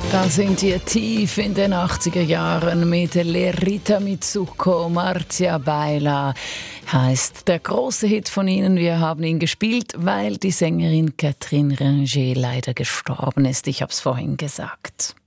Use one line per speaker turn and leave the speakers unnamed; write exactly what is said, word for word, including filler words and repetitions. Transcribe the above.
Da sind wir tief in den achtziger Jahren mit Lerita Mitsuko, Marzia Baila heißt der große Hit von ihnen. Wir haben ihn gespielt, weil die Sängerin Catherine Ringer leider gestorben ist. Ich habe es vorhin gesagt.